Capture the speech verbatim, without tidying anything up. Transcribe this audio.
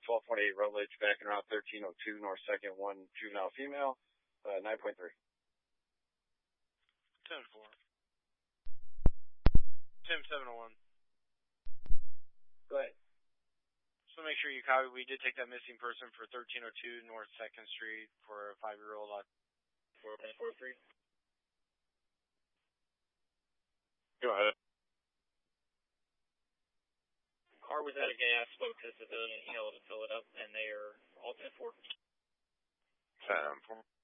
twelve point eight Rutledge, back in around thirteen oh two North second, one juvenile female, uh, nine point three. ten four. Tim seven oh one. Go ahead. So make sure you copy. We did take that missing person for thirteen oh two North second Street for a five-year-old. four four three. Go ahead. Car was out of gas, spoke to the civilian, he held to fill it up, and they are all ten four. ten four.